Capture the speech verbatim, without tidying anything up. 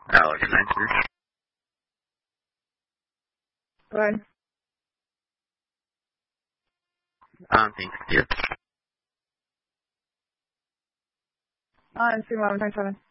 Alex Spencer. Go ahead. Um, thanks, you. On three one twenty seven.